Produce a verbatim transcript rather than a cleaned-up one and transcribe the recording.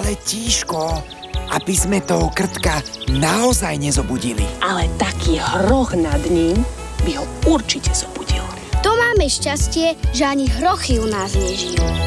Ale tíško, aby sme toho krtka naozaj nezobudili. Ale taký hroch nad ním by ho určite zobudil. To máme šťastie, že ani hrochy u nás nežijú.